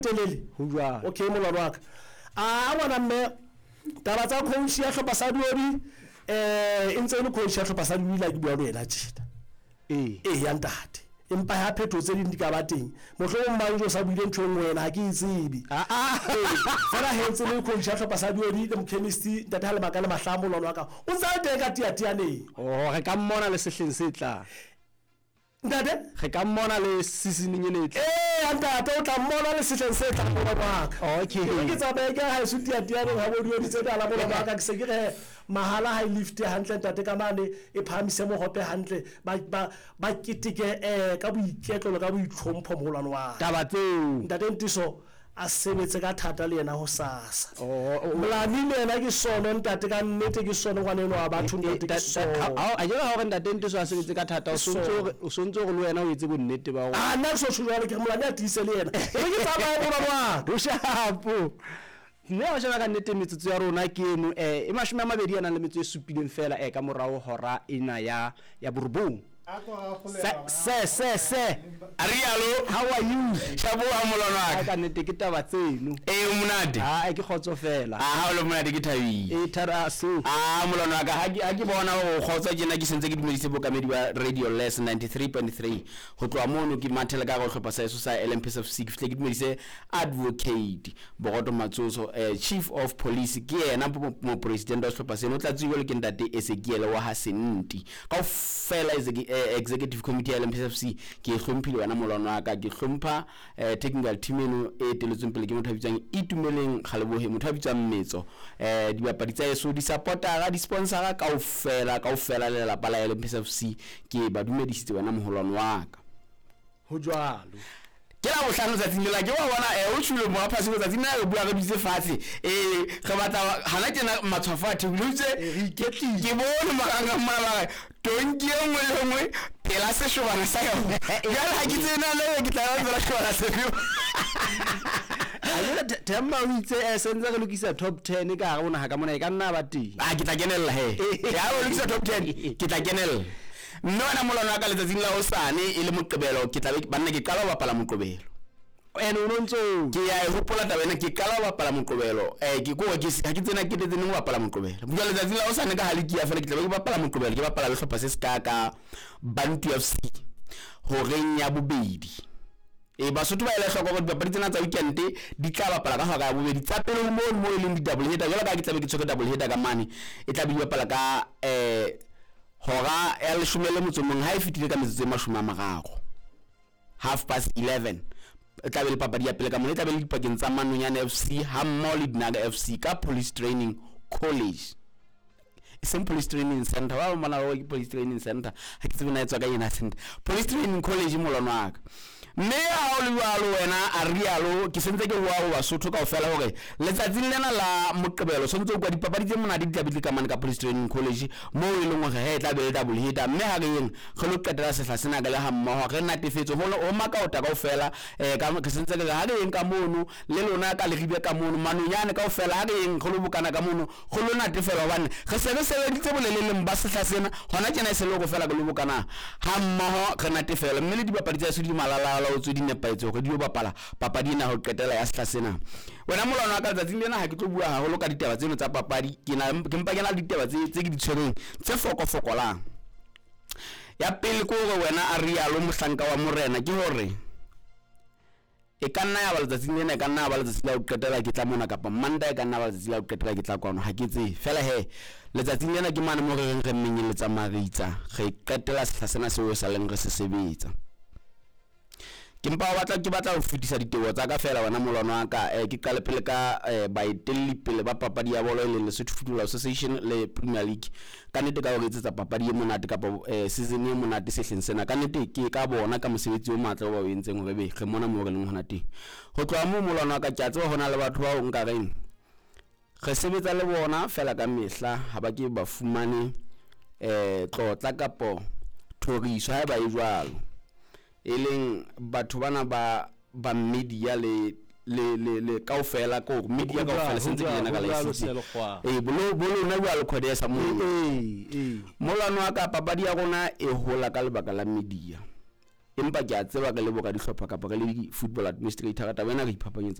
telele ho jwa okay molwana wa ka ngwana mme taba tsa coach ya hlopha sa Diori ntse le coach ya hlopha sa Diori la ke bua le wena tjena ya ntate empa ha phetho tse di ka ba teng mohlomong manje o sa buile ntho engwe wena ha ke itsebi fela hentse le coach ya hlopha sa Diori le chemist ntate ha le makala mahlamo molwana wa ka o tsa teng ka tiane re ka mmona le sehleng se tla ntate re ka mmona le seasoning ene ntate o tla mmona le sehleng se tla molwana wa ka okay ke tsaba ke ha se tiane ha bo Diori tse dala molwana wa ka ke se ke re mahala high lift hantle ntate ka mane e phamise mo hope hantle ba kitike ka boiketlo ka boitlhompho molwana wa taba tseo ntate Ntiso a sebetse ka thata le yena ho sasa molani le yena ke sono ntate ka nnete ke sono ngwaneno wa batho ntate ke sono a jela hore ntate Ntiso a sebetse ka thata o sontso go le wena o etse bo nnete ba go nna so tshwara ke molani a tise le yena ke tsaba molwana wa o shapo ne o shaba ka nnete metsotso ya rona ke eno e mashome a mabedi a nang le metso e supileng fela ka morao hora ena ya borobong se Arialo, how are you Shabu amolwana ka nnete ke taba tseno monate ke khotso fela ha o le monate ke thabi tharaso molwana ka ha ke bona go khotsa ke na ke sentse ke dumedise bokamedi ba Radio Les 93.3 go tloa mono ke mathela ka go hlopha sa sa LMPSFC ke fihle ke dumedise advocate Bogoto Matsotso chief of police ke yena mo president wa hlopha seno tla tsiwe le ke ntate Esekiel wa Hasenti ka fela executive committee ya LMPSFC ke hlomphile wana molwana wa ka ke hlompha technical team eno e teletseng pele ke motho a bitsang Itumeleng Kgalebohe motho a bitsang Metso di bapadi tsa eso di supportera di sponsora ka ofela le la pala ya LMPSFC ke ba dumedisitse wana moholwana wa ka ho jwalo ke la bohlano tsa tsinela ke wa bona o tshule mo phasi go tsa tsina re bua re ditse fatshe re batla hana tjena matshwafo a thebulutse ke bone maganga mala tonki engwe le engwe pela se shobana sa yo ya ha ke tsena le ke tla ba shobana se yo Temba o itse senza re lokisa top 10 ka ga bona ha ka mona e ka nna ba teng ke tla kenella ya o lokisa top 10 ke tla kenella nna molwana ka letsatsing la hosane e le moqebelo ke tla banna ke qala ho bapala moqebelo o nontso ke ya hopola tabena ke qala ho bapala moqebelo ke go ke ha ke tsena ke tetseng ho bapala moqebelo bua letsatsing la hosane ka haliki ya fela ke tla bapala moqebelo ke bapala le hlopha se ska ka Bantu FC ho reng ya bobedi Basotho ba ile hloko go dipapadi tsena tsa weekend di tla bapala ka hora ya bobedi tsa pele mo e leng di double header jalo ka ke tla be ke tsoka double header ka mane e tla be bapala ka hora ya 11 ha e fitile ka metsotso e 30 11:30 e tla be le papadi ya pele ka mone e tla be le dipakeng tsa Manonyane FC ha mmoho le Dinaga FC ka Police Training College Police Training Center wa mana wa Police Training Center ha ke tsebana etswa ka yena center Police Training College molwana wa ka mme ha o le jalo wena a rialo ke sentse ke wa Basotho ka ofela hore letsatsing lena la moqebelo sontse kwa dipapadi tse mona di tla ka mane ka Police Training College mo e leng hore he tla be double header mme ha re yeng re lo qetela sehla sena ka le ha mmoho re natefetse o maka o ta ka ofela ka ke sentse le ha re yeng ka mono le lona ka le ribe ka mono Manonyane ka ofela ha re yeng go lo bokana ka mono go lo natefela hobane re se ditse boleleleng ba sehla sena hona tjena se lo go fela ka lo bokana ha mmoho re natefela mme le dipapadi tsa se di malala o tso di nepaetse go di bapala papadi ena ho qetela ya sehla sena wena molwana wa ka tsatsing lena ha ke tlo bua haholo ka ditaba tseno tsa papadi ke mpa ke na ditaba tse ke di tshwereng tse fokofokolang ya pele ko go wena a rialo mohlanka wa morena ke hore e ka nna ya ba letsatsing lena e ka nna ba letsatsi la ho qetela ke tla mona kapa Monday e ka nna ba letsatsi la ho qetela ke tla kwano ha ke tse fela letsatsing lena ke mane mo re menyeletsa maritsa re qetela sehla sena seo sa leng re se sebetsa ke batla ho fitisa ditebo tsa ka fela wana molwana wa ka ke qale pele ka baetelli pele ba papadi ya bolo le Lesotho Football Association le Premier League ka nnete ka ho etsetsa papadi e monate kapa season e monate sehleng sena ka nnete ke ka bona ka mosebetsi o matla o ba o entseng hore be re mona mo re leng hona teng go tloa mo molwana wa ka ke a tseba hona le batho ba o nka reng re sebetsa le bona fela ka mehla ha ba ke ba fumane tlotla kapo thoriso ha ba e jwalo eleng batho bana ba media le kaofela ko media kaofela sentse ke yena ka license bolo na bua le khodesa mo molwana wa ka papadi ya rona e hola ka lebaka la media empa ke a tseba ka leboka dihlopha kapa ka le football administrator ka taba ena re iphapanyetsa